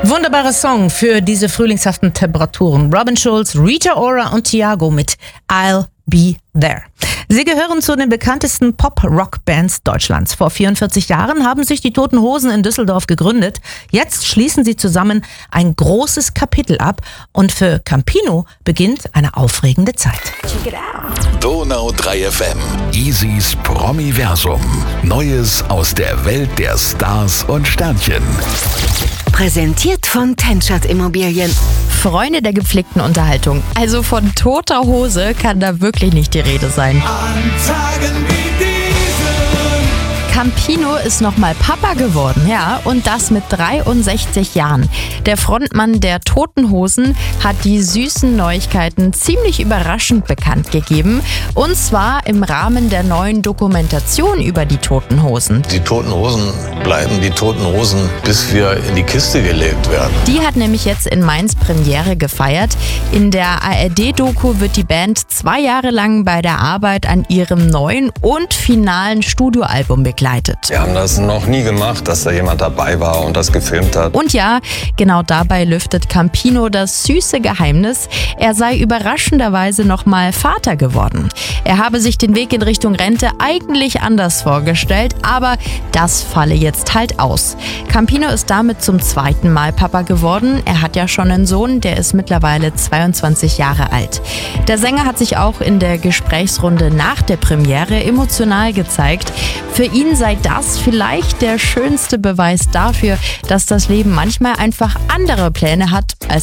Wunderbarer Song für diese frühlingshaften Temperaturen. Robin Schulz, Rita Ora und Thiago mit I'll Be There. Sie gehören zu den bekanntesten Pop-Rock-Bands Deutschlands. Vor 44 Jahren haben sich die Toten Hosen in Düsseldorf gegründet. Jetzt schließen sie zusammen ein großes Kapitel ab und für Campino beginnt eine aufregende Zeit. Donau 3 FM. Isis Promiversum. Neues aus der Welt der Stars und Sternchen. Präsentiert von Tenschert Immobilien. Freunde der gepflegten Unterhaltung. Also von toter Hose kann da wirklich nicht die Rede sein. An Tagen wie diesen. Campino ist nochmal Papa geworden, ja, und das mit 63 Jahren. Der Frontmann der Toten Hosen hat die süßen Neuigkeiten ziemlich überraschend bekannt gegeben. Und zwar im Rahmen der neuen Dokumentation über die Toten Hosen. Die Toten Hosen bleiben die Toten Hosen, bis wir in die Kiste gelegt werden. Die hat nämlich jetzt in Mainz Premiere gefeiert. In der ARD-Doku wird die Band 2 Jahre lang bei der Arbeit an ihrem neuen und finalen Studioalbum begleitet. Wir haben das noch nie gemacht, dass da jemand dabei war und das gefilmt hat. Und ja, genau dabei lüftet Campino das süße Geheimnis. Er sei überraschenderweise nochmal Vater geworden. Er habe sich den Weg in Richtung Rente eigentlich anders vorgestellt, aber das falle jetzt halt aus. Campino ist damit zum 2. Mal Papa geworden. Er hat ja schon einen Sohn, der ist mittlerweile 22 Jahre alt. Der Sänger hat sich auch in der Gesprächsrunde nach der Premiere emotional gezeigt. Für ihn sei das vielleicht der schönste Beweis dafür, dass das Leben manchmal einfach andere Pläne hat, als